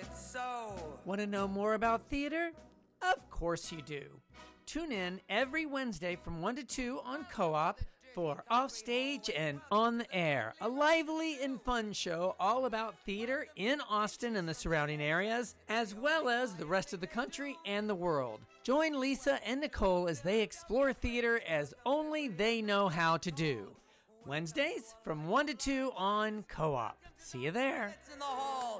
it's so. Want to know more about theater? Of course you do. Tune in every Wednesday from 1 to 2 on Co-op for Offstage and On the Air, a lively and fun show all about theater in Austin and the surrounding areas, as well as the rest of the country and the world. Join Lisa and Nicole as they explore theater as only they know how to do. Wednesdays from 1 to 2 on Co-op. See you there. It's in the hall.